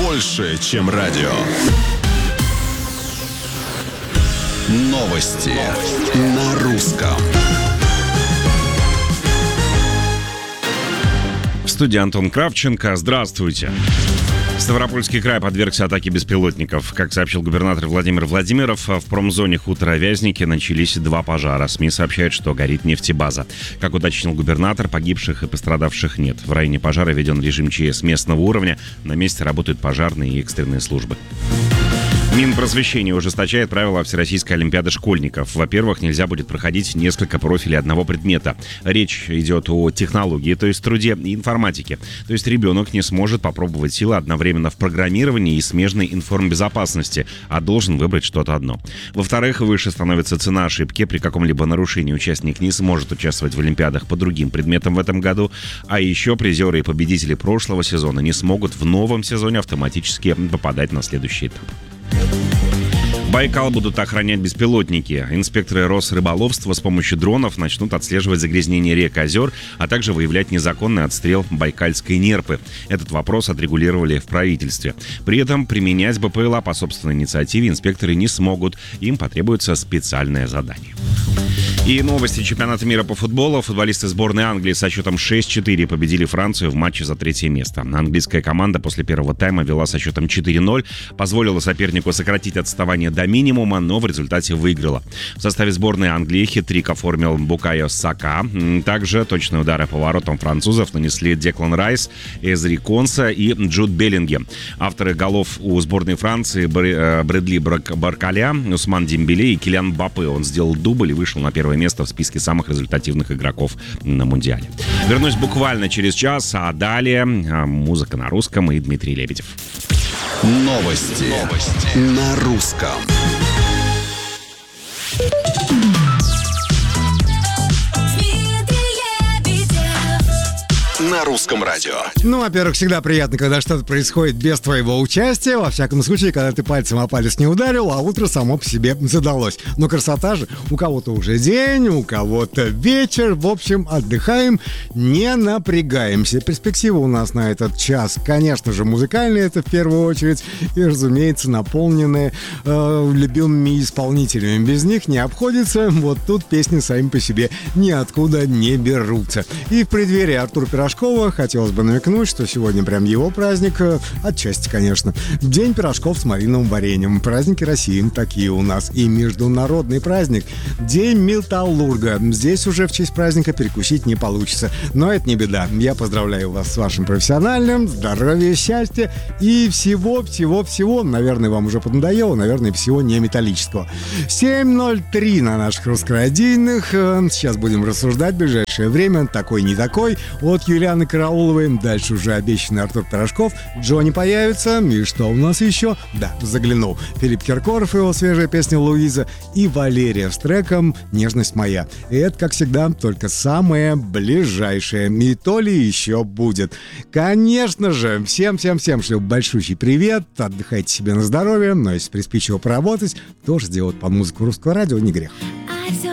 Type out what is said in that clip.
больше, чем радио. Новости на русском. В студии Антон Кравченко. Здравствуйте. Ставропольский край подвергся атаке беспилотников. Как сообщил губернатор Владимир Владимиров, в промзоне хутора Вязники начались 2 пожара. СМИ сообщают, что горит нефтебаза. Как уточнил губернатор, погибших и пострадавших нет. В районе пожара введен режим ЧС местного уровня. На месте работают пожарные и экстренные службы. Минпросвещение ужесточает правила Всероссийской олимпиады школьников. Во-первых, нельзя будет проходить несколько профилей одного предмета. Речь идет о технологии, то есть труде, и информатике. То есть ребенок не сможет попробовать силы одновременно в программировании и смежной информбезопасности, а должен выбрать что-то одно. Во-вторых, выше становится цена ошибки. При каком-либо нарушении участник не сможет участвовать в олимпиадах по другим предметам в этом году. А еще призеры и победители прошлого сезона не смогут в новом сезоне автоматически попадать на следующий этап. Байкал будут охранять беспилотники. Инспекторы Росрыболовства с помощью дронов начнут отслеживать загрязнение рек и озер, а также выявлять незаконный отстрел байкальской нерпы. Этот вопрос отрегулировали в правительстве. При этом применять БПЛА по собственной инициативе инспекторы не смогут. Им потребуется специальное задание. И новости чемпионата мира по футболу. Футболисты сборной Англии со счетом 6-4 победили Францию в матче за 3-е место. Английская команда после первого тайма вела со счетом 4-0, позволила сопернику сократить отставание до минимума, но в результате выиграла. В составе сборной Англии хет-трик оформил Букайо Сака. Также точные удары по воротам французов нанесли Деклан Райс, Эзри Конса и Джуд Беллингем. Авторы голов у сборной Франции Брэдли Баркаля, Усман Дембеле и Килиан Мбаппе. Он сделал дубль и вышел на первое место в списке самых результативных игроков на Мундиале. Вернусь буквально через час, а далее музыка на русском и Дмитрий Лебедев. Новости на русском. На русском радио. Ну, во-первых, всегда приятно, когда что-то происходит без твоего участия. Во всяком случае, когда ты пальцем о палец не ударил, а утро само по себе задалось. Но красота же. У кого-то уже день, у кого-то вечер. В общем, отдыхаем, не напрягаемся. Перспектива у нас на этот час, конечно же, музыкальная, это в первую очередь. И, разумеется, наполненная любимыми исполнителями. Без них не обходится. Вот тут песни сами по себе ниоткуда не берутся. И в преддверии Артура Пирожкова хотелось бы намекнуть, что сегодня прям его праздник, отчасти, конечно. День пирожков с малиновым вареньем. Праздники России такие у нас. И международный праздник — День металлурга. Здесь уже в честь праздника перекусить не получится. Но это не беда. Я поздравляю вас с вашим профессиональным, здоровья, счастья и всего-всего-всего. Наверное, вам уже поднадоело, наверное, всего не металлического. 7:03 на наших русскорадийных. Сейчас будем рассуждать в ближайшее время. Такой, не такой. От Юлианы Карауловой. Дальше уже обещанный Артур Пирожков. Джонни появится. И что у нас еще? Да, заглянул. Филипп Киркоров и его свежая песня «Луиза». И Валерия с треком «Нежность моя». И это, как всегда, только самое ближайшее. И то ли еще будет. Конечно же, всем шлю большущий привет. Отдыхайте себе на здоровье. Но если приспичило поработать, тоже сделать под музыку русского радио не грех.